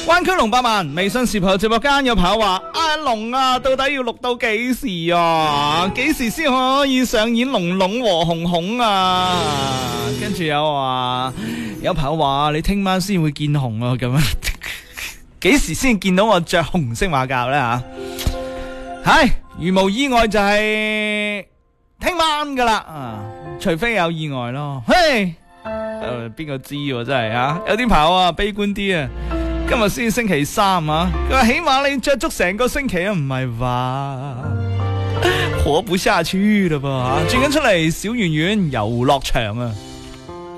灣區龍百萬微信視頻直播間有朋友話：阿龍啊，到底要錄到幾時啊？幾時先可以上演龍龍和熊熊啊？跟住有朋友話：你聽晚先會見熊啊？咁樣幾時先見到我着紅色馬甲呢？吓，係如無意外就係聽晚噶啦，除非有意外咯。嘿，邊個知喎？真係啊，有啲朋友啊悲觀啲啊。今日先星期三啊，佢話起碼你着足成個星期啊，唔係話活不下去啦噃。轉緊出嚟小圓圓遊樂場啊！